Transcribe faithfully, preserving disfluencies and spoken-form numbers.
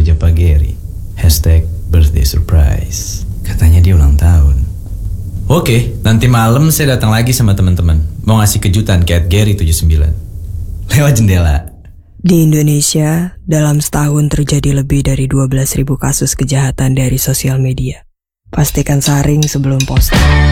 aja Pak Gary. Hashtag birthday surprise. Katanya dia ulang tahun. Oke, nanti malam saya datang lagi sama teman-teman. Mau ngasih kejutan ke Gary tujuh puluh sembilan. Lewat jendela. Di Indonesia, dalam setahun terjadi lebih dari dua belas ribu kasus kejahatan dari sosial media. Pastikan saring sebelum posting.